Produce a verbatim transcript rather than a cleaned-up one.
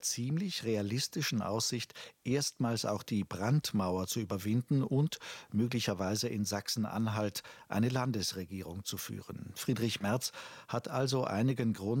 ziemlich realistischen Aussicht, erstmals auch die Brandmauer zu überwinden und möglicherweise in Sachsen-Anhalt eine Landesregierung zu führen. Friedrich Merz hat also einigen Grund,